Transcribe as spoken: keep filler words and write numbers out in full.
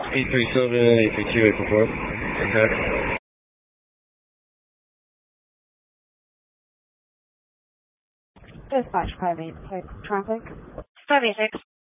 eight three Sylvan, eight three two, eight four four. Okay. Dispatch five eight six traffic. five eight six.